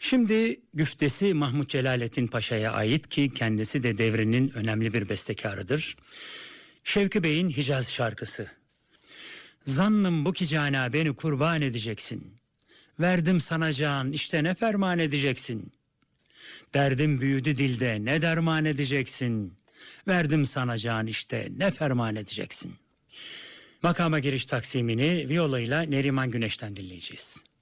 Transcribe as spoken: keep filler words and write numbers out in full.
Şimdi güftesi Mahmut Celalettin Paşa'ya ait ki kendisi de devrinin önemli bir bestekarıdır. Şevki Bey'in Hicaz şarkısı. Zannım bu ki cana beni kurban edeceksin. Verdim sana can, işte ne ferman edeceksin. Derdim büyüdü dilde, ne derman edeceksin. Verdim sana can, işte ne ferman edeceksin. Makama giriş taksimini violayla Neriman Güneş'ten dinleyeceğiz.